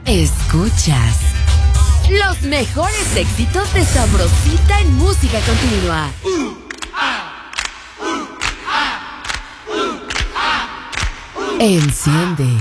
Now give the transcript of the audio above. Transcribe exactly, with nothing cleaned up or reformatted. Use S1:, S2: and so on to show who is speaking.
S1: Escuchas los mejores éxitos de Sabrosita en música continua. Uh, ah, uh, ah, uh, ah, uh. Enciende